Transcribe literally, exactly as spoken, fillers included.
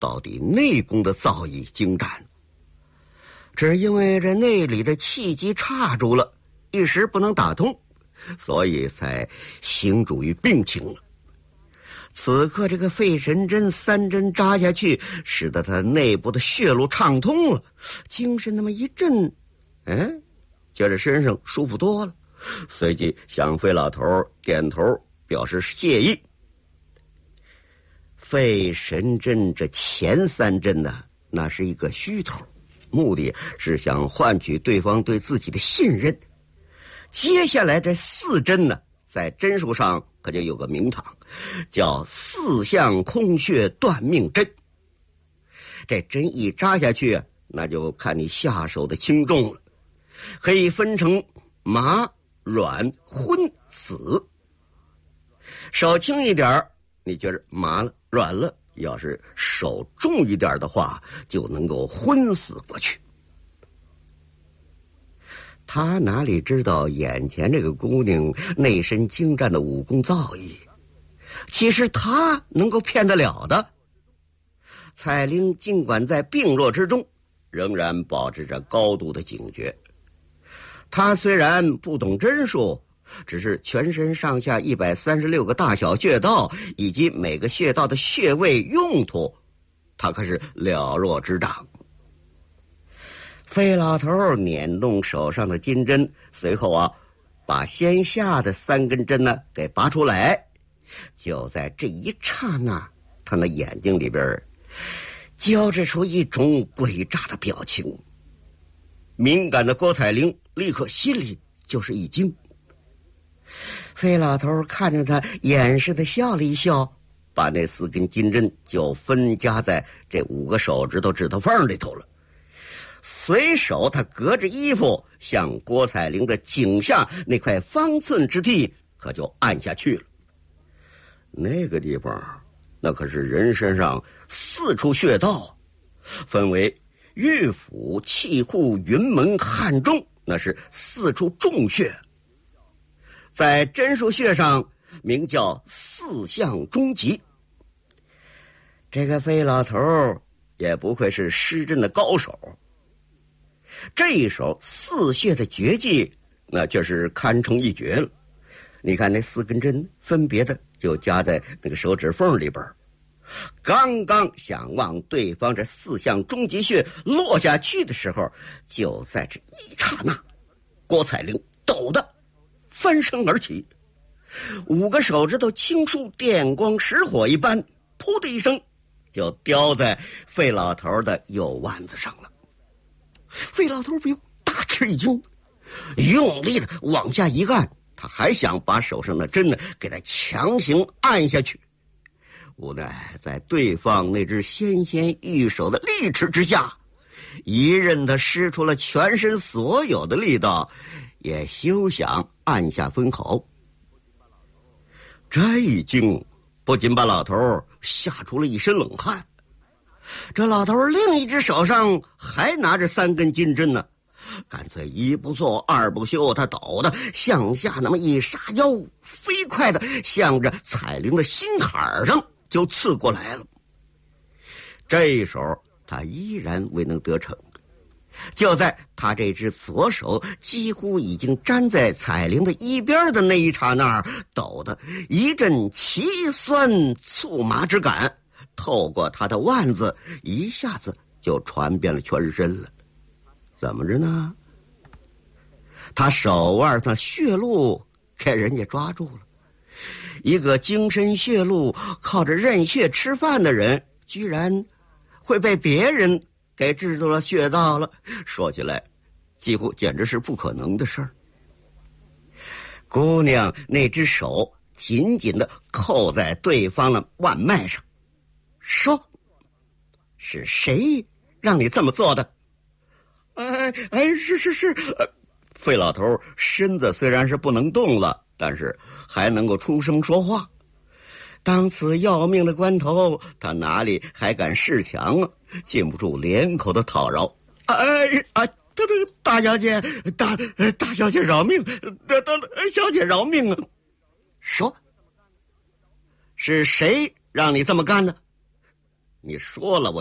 到底内宫的造诣精湛，只因为这内里的气机岔住了，一时不能打通，所以才行诸于病情了。此刻这个费神针三针扎下去，使得他内部的血路畅通了，精神那么一震，嗯，觉得身上舒服多了，随即向费老头点头表示谢意。费神针这前三针呢，那是一个虚头，目的是想换取对方对自己的信任。接下来这四针呢，在针数上可就有个名堂，叫四象空穴断命针。这针一扎下去，那就看你下手的轻重了，可以分成麻、软、昏、死。手轻一点，你觉得麻了、软了；要是手重一点的话，就能够昏死过去。他哪里知道眼前这个姑娘内身精湛的武功造诣，其实他能够骗得了的。彩玲尽管在病弱之中，仍然保持着高度的警觉。他虽然不懂针术，只是全身上下一百三十六个大小穴道以及每个穴道的穴位用途，他可是了若指掌。费老头捻动手上的金针，随后啊，把先下的三根针呢给拔出来。就在这一刹那，他那眼睛里边交织出一种诡诈的表情。敏感的郭彩玲立刻心里就是一惊。费老头看着他，掩饰的笑了一笑，把那四根金针就分夹在这五个手指头指头缝里头了。随手他隔着衣服向郭彩玲的颈下那块方寸之地可就按下去了。那个地方那可是人身上四处穴道，分为玉府、气户、云门、汉中，那是四处重穴。在针数穴上名叫四象中极。这个费老头也不愧是施针的高手，这一手四穴的绝技那就是堪称一绝了。你看那四根针分别的就夹在那个手指缝里边，刚刚想往对方这四象中极穴落下去的时候，就在这一刹那，郭彩玲抖的翻身而起，五个手指头轻触电光石火一般，噗的一声就叼在费老头的右腕子上了。费老头不由大吃一惊，用力的往下一按，他还想把手上的针呢给他强行按下去，无奈在对方那只纤纤玉手的力持之下，一任他施出了全身所有的力道，也休想按下分毫。这一惊不仅把老头吓出了一身冷汗，这老头另一只手上还拿着三根金针呢，干脆一不做二不休，他抖的向下那么一杀腰，飞快的向着彩玲的心坎上就刺过来了。这一手他依然未能得逞，就在他这只左手几乎已经粘在彩玲的衣边的那一刹那，抖的一阵奇酸醋麻之感透过他的腕子，一下子就传遍了全身了。怎么着呢？他手腕上血路给人家抓住了。一个精神血路靠着认血吃饭的人，居然会被别人给制住了穴道了，说起来几乎简直是不可能的事儿。姑娘那只手紧紧地扣在对方的腕脉上，说：“是谁让你这么做的？”哎哎，是是是。呃、费老头身子虽然是不能动了，但是还能够出声说话。当此要命的关头，他哪里还敢示强啊？禁不住连口的讨饶：“哎哎，大大小姐，大大小姐饶命！大大小姐饶命啊！”说：“是谁让你这么干的？” 你说了我